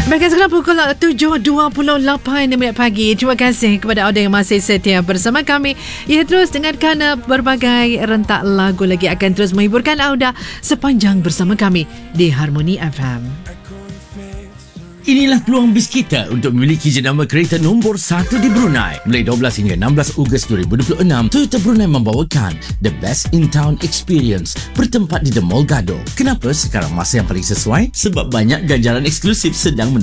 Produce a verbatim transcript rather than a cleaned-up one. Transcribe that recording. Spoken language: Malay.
Baiklah, sekarang pukul tujuh dua puluh lapan minit pagi. Terima kasih kepada anda yang masih setia bersama kami. Ya, terus dengarkan berbagai rentak lagu lagi akan terus menghiburkan anda sepanjang bersama kami di Harmony F M. Inilah peluang bis kita untuk memiliki jenama kereta nombor satu di Brunei. Mulai dua belas hingga enam belas Ogos dua ribu dua puluh enam, Toyota Brunei membawakan The Best in Town Experience bertempat di The Mall Gado. Kenapa sekarang masa yang paling sesuai? Sebab banyak ganjaran eksklusif sedang menarik